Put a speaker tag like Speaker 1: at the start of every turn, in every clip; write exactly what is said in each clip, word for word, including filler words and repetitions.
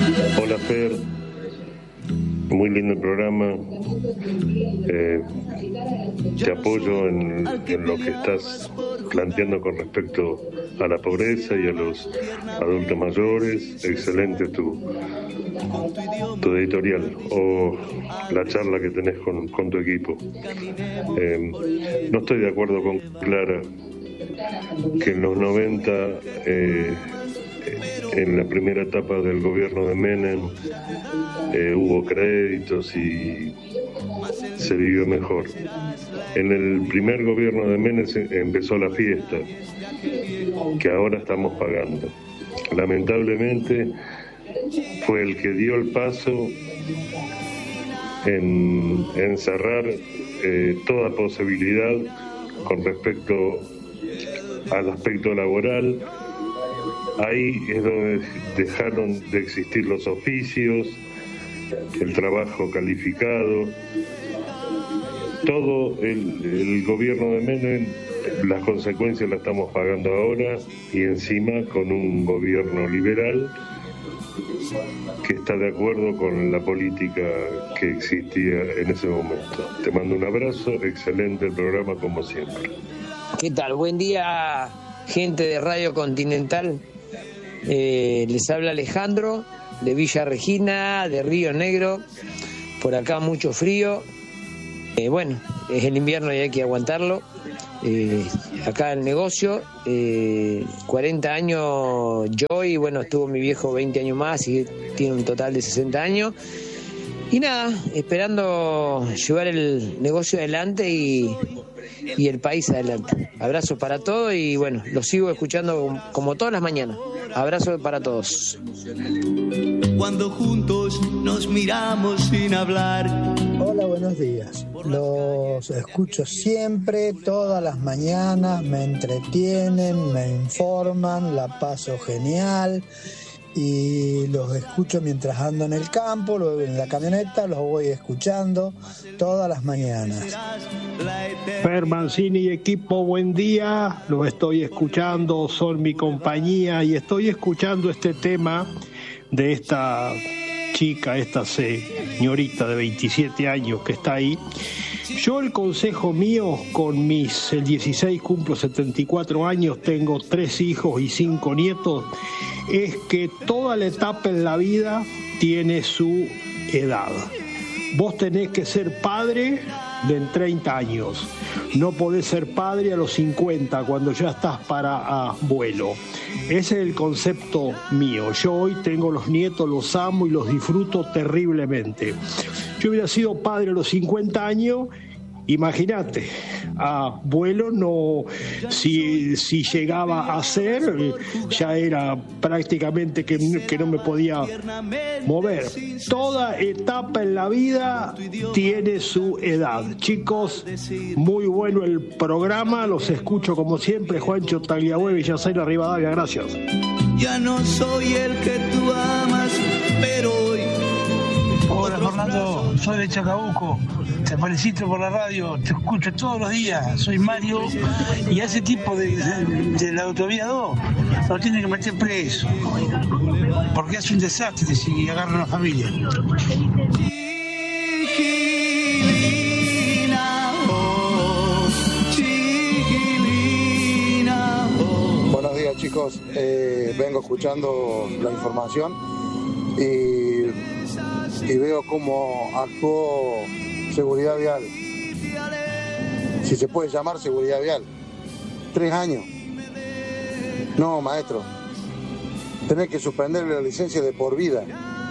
Speaker 1: Hola Fer, muy lindo el programa. Eh, te apoyo en, en lo que estás planteando con respecto a la pobreza y a los adultos mayores. Excelente tu, tu editorial o la charla que tenés con, con tu equipo. Eh, no estoy de acuerdo con Clara que en los noventa, eh, en la primera etapa del gobierno de Menem, eh, hubo créditos y se vivió mejor. En el primer gobierno de Menem empezó la fiesta, que ahora estamos pagando. Lamentablemente fue el que dio el paso en, en cerrar eh, toda posibilidad con respecto al aspecto laboral. Ahí es donde dejaron de existir los oficios, el trabajo calificado. Todo el, el gobierno de Menem, las consecuencias las estamos pagando ahora, y encima con un gobierno liberal que está de acuerdo con la política que existía en ese momento. Te mando un abrazo, excelente el programa como siempre.
Speaker 2: ¿Qué tal? Buen día, gente de Radio Continental. Eh, les habla Alejandro de Villa Regina, de Río Negro. Por acá mucho frío. Eh, bueno, es el invierno y hay que aguantarlo. Eh, acá el negocio, eh, cuarenta años yo, y bueno, estuvo mi viejo veinte años más y tiene un total de sesenta años. Y nada, esperando llevar el negocio adelante y, y el país adelante. Abrazo para todos y bueno, lo sigo escuchando como todas las mañanas. Abrazo para todos.
Speaker 3: Cuando juntos nos miramos sin hablar.
Speaker 4: Hola, buenos días. Los escucho siempre, todas las mañanas, me entretienen, me informan, la paso genial. Y los escucho mientras ando en el campo, luego en la camioneta, los voy escuchando todas las mañanas.
Speaker 5: Fer Mancini y equipo, buen día, los estoy escuchando, son mi compañía y estoy escuchando este tema de esta chica, esta señorita de veintisiete años que está ahí. Yo el consejo mío con mis, el dieciséis cumplo setenta y cuatro años, tengo tres hijos y cinco nietos, es que toda la etapa en la vida tiene su edad. Vos tenés que ser padre de treinta años, no podés ser padre a los cincuenta cuando ya estás para abuelo. Ese es el concepto mío. Yo hoy tengo los nietos, los amo y los disfruto terriblemente. Yo hubiera sido padre a los cincuenta años, imagínate, abuelo no, si, si llegaba a ser, ya era prácticamente que, que no me podía mover. Toda etapa en la vida tiene su edad. Chicos, muy bueno el programa, los escucho como siempre. Juancho Tagliabue, Villaseiro, Rivadavia, gracias.
Speaker 3: Ya no soy el que tú amas, pero hoy...
Speaker 6: Hola Fernando, soy de Chacabuco, te felicito por la radio, te escucho todos los días, soy Mario, y a ese tipo de, de, de la autovía dos lo tienen que meter preso, porque hace un desastre si agarran a la familia.
Speaker 7: Buenos días chicos, eh, vengo escuchando la información y y veo cómo actuó Seguridad Vial, si se puede llamar Seguridad Vial. Tres años. No, maestro, tenés que suspenderle la licencia de por vida,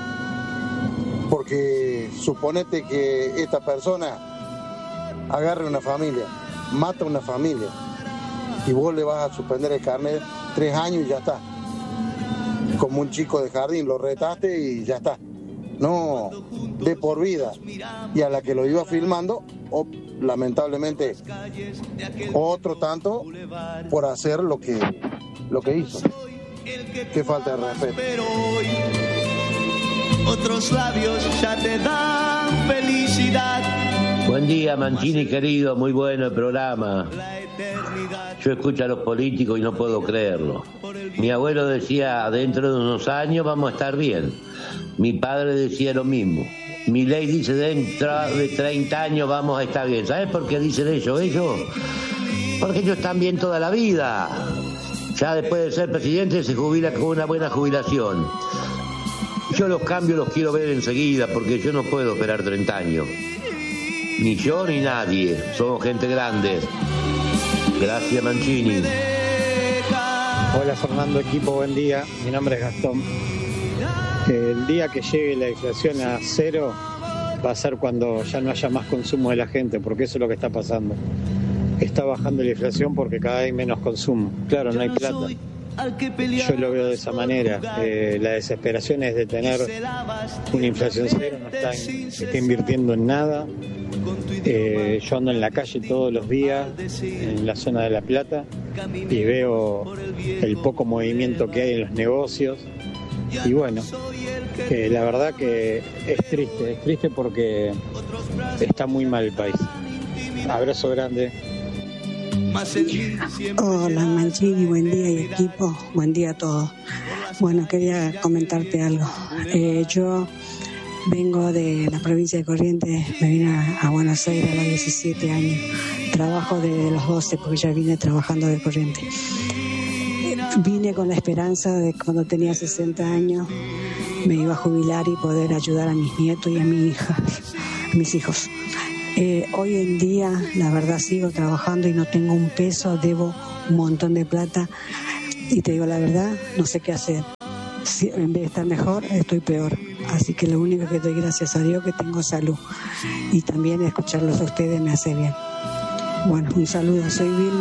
Speaker 7: porque suponete que esta persona agarre una familia, mata una familia, y vos le vas a suspender el carnet tres años y ya está. Como un chico de jardín, lo retaste y ya está. No, de por vida. Y a la que lo iba filmando, oh, lamentablemente, otro tanto por hacer lo que, lo que hizo. Qué falta de respeto.
Speaker 3: Pero hoy otros labios ya te dan felicidad.
Speaker 8: Buen día, Mancini querido, muy bueno el programa. Yo escucho a los políticos y no puedo creerlo. Mi abuelo decía, dentro de unos años vamos a estar bien. Mi padre decía lo mismo. Milei dice, dentro de treinta años vamos a estar bien. ¿Sabes por qué dicen eso ellos? Porque ellos están bien toda la vida. Ya después de ser presidente se jubila con una buena jubilación. Yo los cambios los quiero ver enseguida porque yo no puedo esperar treinta años. Ni yo ni nadie. Somos gente grande. Gracias, Mancini.
Speaker 9: Hola, Fernando, equipo, buen día. Mi nombre es Gastón. El día que llegue la inflación a cero va a ser cuando ya no haya más consumo de la gente, porque eso es lo que está pasando. Está bajando la inflación porque cada vez hay menos consumo. Claro, no hay plata. Yo lo veo de esa manera. Eh, la desesperación es de tener una inflación cero, no está, en, está invirtiendo en nada. Eh, yo ando en la calle todos los días, en la zona de La Plata, y veo el poco movimiento que hay en los negocios. Y bueno, eh, la verdad que es triste, es triste porque está muy mal el país. Abrazo grande.
Speaker 10: Hola Mancini, buen día y equipo, buen día a todos. Bueno, quería comentarte algo. Eh, yo vengo de la provincia de Corrientes, me vine a, a Buenos Aires a los diecisiete años. Trabajo desde los doce porque ya vine trabajando de Corrientes. Vine con la esperanza de que cuando tenía sesenta años me iba a jubilar y poder ayudar a mis nietos y a mi hija, a mis hijos. Eh, hoy en día, la verdad, sigo trabajando y no tengo un peso, debo un montón de plata y te digo la verdad, no sé qué hacer. Si, en vez de estar mejor, estoy peor. Así que lo único que doy gracias a Dios que tengo salud y también escucharlos a ustedes me hace bien. Bueno, un saludo, soy Vilma.